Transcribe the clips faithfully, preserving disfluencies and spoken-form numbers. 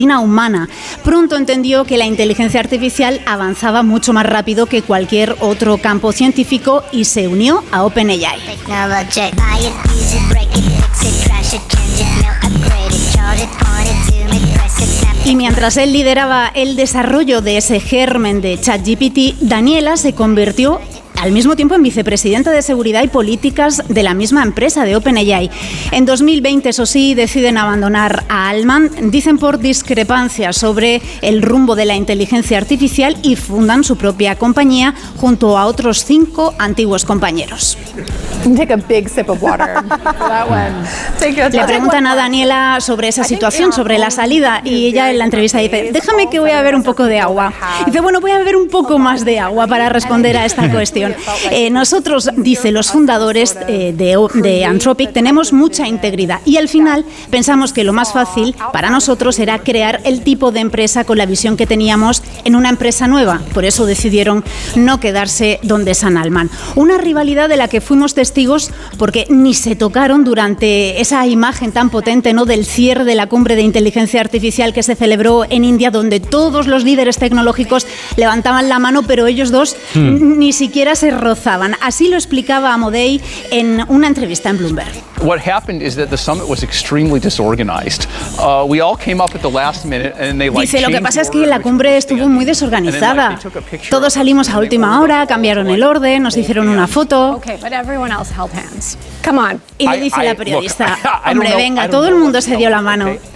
humana. Pronto entendió que la inteligencia artificial avanzaba mucho más rápido que cualquier otro campo científico y se unió a OpenAI. Y mientras él lideraba el desarrollo de ese germen de ChatGPT, Daniela se convirtió al mismo tiempo en vicepresidenta de Seguridad y Políticas de la misma empresa, de OpenAI. En dos mil veinte, eso sí, deciden abandonar a Altman, dicen por discrepancias sobre el rumbo de la inteligencia artificial, y fundan su propia compañía junto a otros cinco antiguos compañeros. Take a big sip of water. That one. Take a Le preguntan a Daniela sobre esa situación, sobre la salida, y ella en la entrevista dice: déjame que voy a beber un poco de agua. Dice: bueno, voy a beber un poco más de agua para responder a esta cuestión. Eh, nosotros, dice, los fundadores eh, de, de Anthropic tenemos mucha integridad, y al final pensamos que lo más fácil para nosotros era crear el tipo de empresa con la visión que teníamos en una empresa nueva. Por eso decidieron no quedarse donde Sam Altman. Una rivalidad de la que fuimos testigos porque ni se tocaron durante esa imagen tan potente, ¿no?, del cierre de la cumbre de inteligencia artificial que se celebró en India, donde todos los líderes tecnológicos levantaban la mano, pero ellos dos hmm. ni siquiera se rozaban. Así lo explicaba Amodei en una entrevista en Bloomberg. What happened is that the summit was extremely disorganized. Uh, we all came up at the last minute and they like. Dice, lo que pasa es que la cumbre estuvo muy desorganizada. Todos salimos a última hora, cambiaron el orden, nos hicieron una foto. Okay, but everyone else held hands. Come on. Y le dice la periodista: hombre, venga, todo el mundo se dio la mano. Y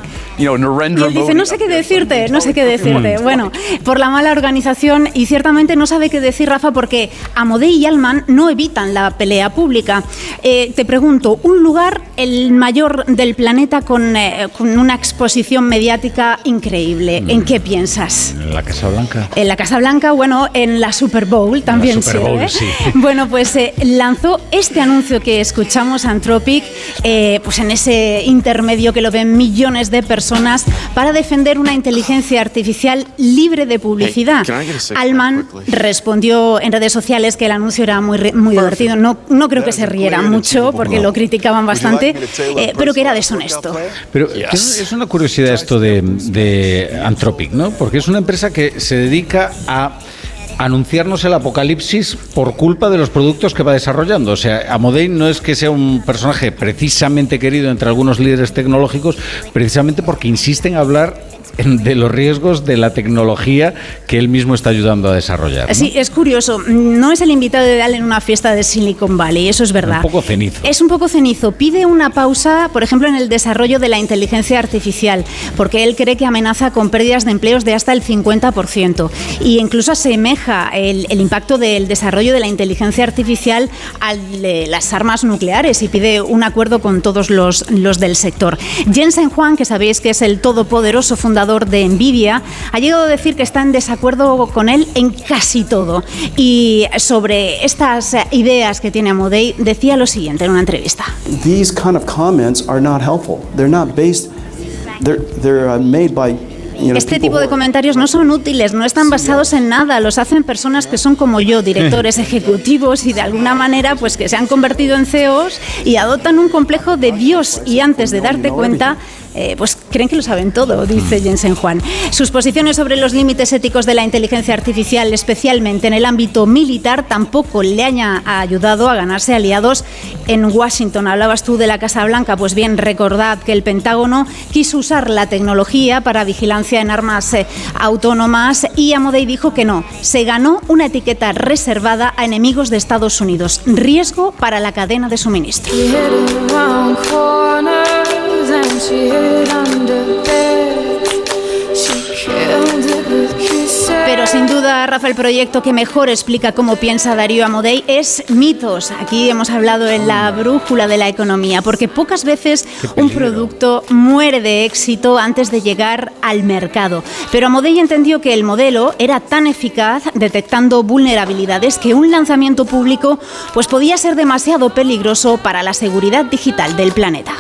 él dice: no sé qué decirte, no sé qué decirte. Bueno, por la mala organización, y ciertamente no sabe qué decir Rafa, porque Amodei y Altman no evitan la pelea pública. Eh, te pregunto, un lugar, el mayor del planeta, con, eh, con una exposición mediática increíble. ¿En qué piensas? En la Casa Blanca. En la Casa Blanca, bueno, en la Super Bowl también. La Super Bowl, sí, ¿eh? sí. Bueno, pues eh, lanzó este anuncio que escuchamos, Anthropic, eh, pues en ese intermedio que lo ven millones de personas, para defender una inteligencia artificial libre de publicidad. Altman respondió en redes sociales que el anuncio era muy, muy divertido. No, no creo que se riera mucho porque lo criticaban bastante, eh, pero que era deshonesto. Pero es una curiosidad esto de, de Anthropic, ¿no? Porque es una empresa que se dedica a anunciarnos el apocalipsis por culpa de los productos que va desarrollando. O sea, Amodei no es que sea un personaje precisamente querido entre algunos líderes tecnológicos, precisamente porque insiste en hablar de los riesgos de la tecnología que él mismo está ayudando a desarrollar, ¿no? Sí, es curioso. No es el invitado ideal en una fiesta de Silicon Valley, eso es verdad. Un poco cenizo. Es un poco cenizo. Pide una pausa, por ejemplo, en el desarrollo de la inteligencia artificial, porque él cree que amenaza con pérdidas de empleos de hasta el cincuenta por ciento. Y incluso asemeja el, el impacto del desarrollo de la inteligencia artificial al de las armas nucleares, y pide un acuerdo con todos los, los del sector. Jensen Huang, que sabéis que es el todopoderoso fundador de Nvidia, ha llegado a decir que está en desacuerdo con él en casi todo. Y sobre estas ideas que tiene Amodei, decía lo siguiente en una entrevista. These kind of comments are not helpful. They're not based, they're, they're uh, made by Este tipo de comentarios no son útiles, no están basados en nada, los hacen personas que son como yo, directores ejecutivos y de alguna manera pues que se han convertido en C E Os y adoptan un complejo de Dios, y antes de darte cuenta Eh, pues creen que lo saben todo, dice Jensen Huang. Sus posiciones sobre los límites éticos de la inteligencia artificial, especialmente en el ámbito militar, tampoco le han ayudado a ganarse aliados en Washington. Hablabas tú de la Casa Blanca, pues bien, recordad que el Pentágono quiso usar la tecnología para vigilancia en armas eh, autónomas, y Amodei dijo que no. Se ganó una etiqueta reservada a enemigos de Estados Unidos. Riesgo para la cadena de suministro. Pero sin duda, Rafa, el proyecto que mejor explica cómo piensa Darío Amodei es Mitos. Aquí hemos hablado en la brújula de la economía, porque pocas veces un producto muere de éxito antes de llegar al mercado. Pero Amodei entendió que el modelo era tan eficaz detectando vulnerabilidades que un lanzamiento público pues podía ser demasiado peligroso para la seguridad digital del planeta.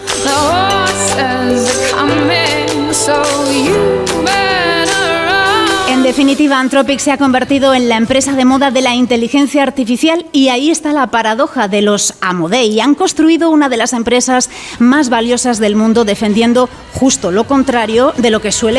En definitiva, Anthropic se ha convertido en la empresa de moda de la inteligencia artificial, y ahí está la paradoja de los Amodei. Han construido una de las empresas más valiosas del mundo defendiendo justo lo contrario de lo que suele